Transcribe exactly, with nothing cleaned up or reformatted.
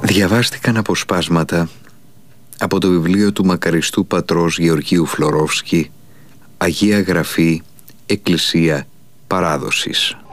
Διαβάστηκαν αποσπάσματα από το βιβλίο του μακαριστού πατρός Γεωργίου Φλωρόφσκι, Αγία Γραφή, Εκκλησία Παράδοσης.